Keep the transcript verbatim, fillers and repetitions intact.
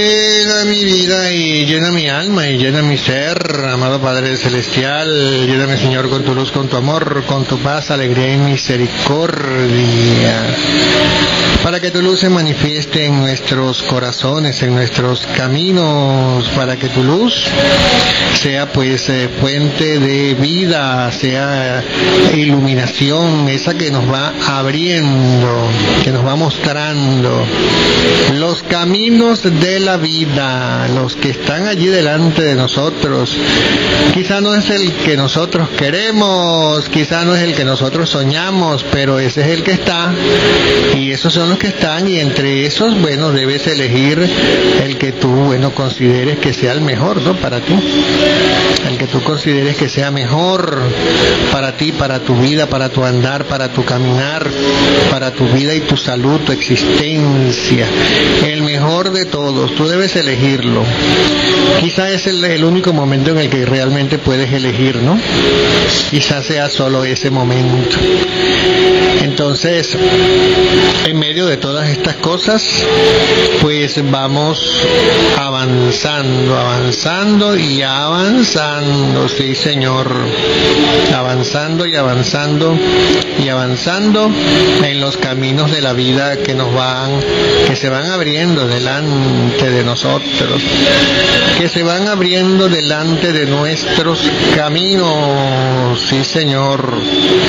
Llena mi vida y llena mi alma y llena mi ser, amado Padre Celestial, lléname, Señor, con tu luz, con tu amor, con tu paz, alegría y misericordia, para que tu luz se manifieste en nuestros corazones, en nuestros caminos, para que tu luz sea pues eh, fuente de vida, sea iluminación, esa que nos va abriendo, que nos va mostrando los caminos de la vida, los que están allí delante de nosotros. Quizá no es el que nosotros queremos, quizá no es el que nosotros soñamos, pero ese es el que está, y esos son los que están, y entre esos, bueno, debes elegir el que tú, bueno, consideres que sea el mejor, ¿no? Para ti, el que tú consideres que sea mejor para ti, para tu vida, para tu andar, para tu caminar, para tu vida y tu salud, tu existencia, el mejor de todos. Tú debes elegirlo. Quizá es el, el único momento en el que realmente puedes elegir, ¿no? Quizá sea solo ese momento. Entonces, en medio de todas estas cosas, pues vamos avanzando, avanzando y avanzando, sí, Señor, avanzando y avanzando y avanzando en los caminos de la vida que nos van, que se van abriendo delante de nosotros, que se van abriendo delante de nuestros caminos, sí, Señor.